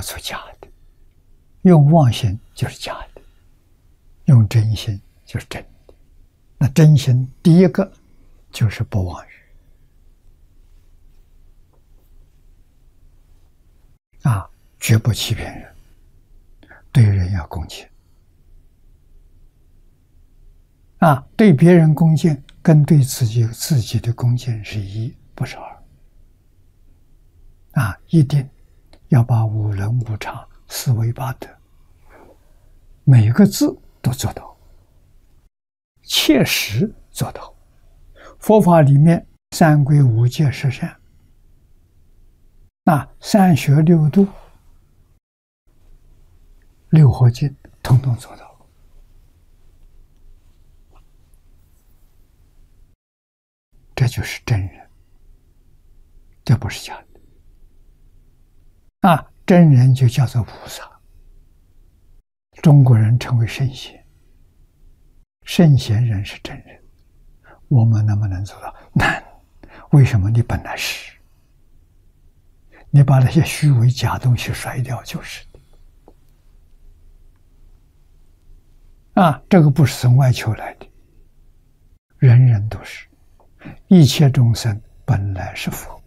出假的，用妄心就是假的，用真心就是真的。那真心第一个就是不妄语绝不欺骗人，对人要恭敬对别人恭敬跟对自己的恭敬是一，不是二一定要把五伦五常四维八德每个字都做到，切实做到。佛法里面三规五戒十善三学六度六合敬统统做到，这就是真人，这不是假的真人就叫做菩萨，中国人称为圣贤，圣贤人是真人，我们能不能做到？难。为什么？你本来是，你把那些虚伪假东西甩掉就是的这个不是从外求来的，人人都是，一切众生本来是佛，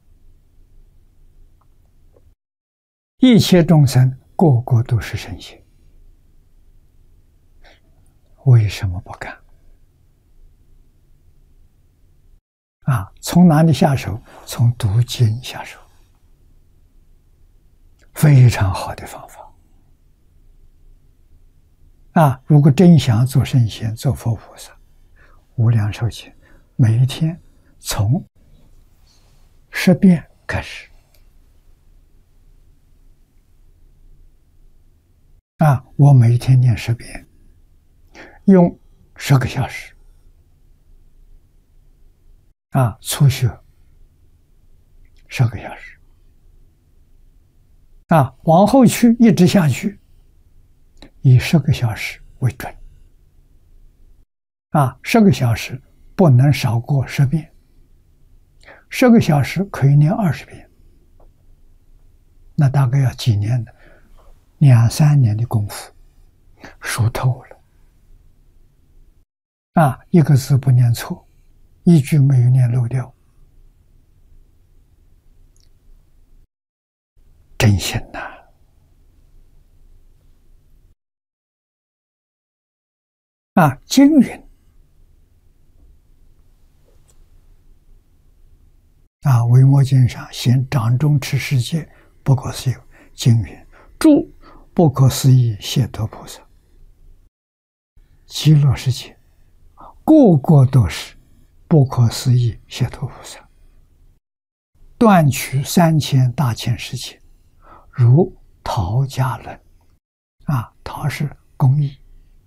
一切众生个个都是圣贤，为什么不敢从哪里下手？从读经下手，非常好的方法如果真想做圣贤做佛菩萨，无量寿经每一天从10遍开始我每一天念10遍，用10个小时初学10个小时往后去一直下去，以10个小时为准10个小时不能少过10遍，10个小时可以念20遍，那大概要几年的2、3年的功夫，熟透了一个字不念错，一句没有念漏掉，真心经云维摩经上显掌中持世界不可思议经云，诸不可思议解脱菩萨，极乐世界个个都是不可思议解脱菩萨，断取3000大千世界，如陶家论陶是工艺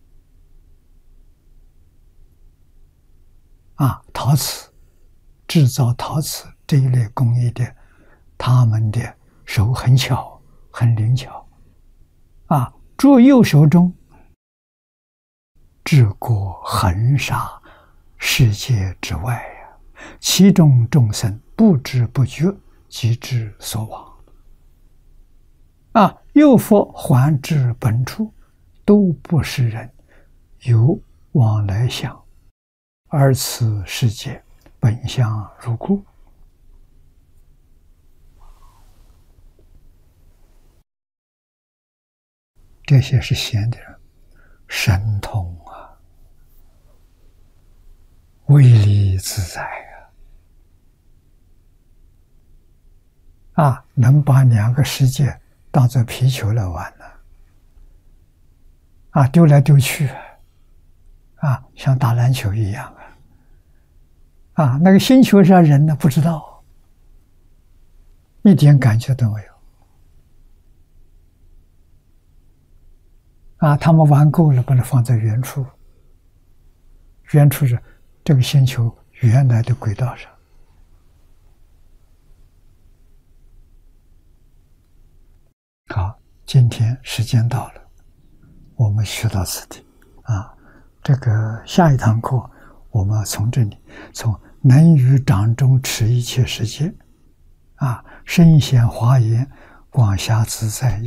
陶瓷，制造陶瓷这一类工艺的，他们的手很巧，很灵巧着右手中治国恒沙世界之外其中众生不知不觉即之所往又复还至本处，都不是人，有往来相，而此世界本相如故。这些是贤的人，神通威力自在能把2个世界当作皮球来玩丢来丢去像打篮球一样那个星球上人呢不知道，一点感觉都没有他们玩够了，把它放在原处，原处是这个星球原来的轨道上。好，今天时间到了，我们学到此地这个下一堂课我们从这里，从能于掌中持一切世界圣贤华严广狭自在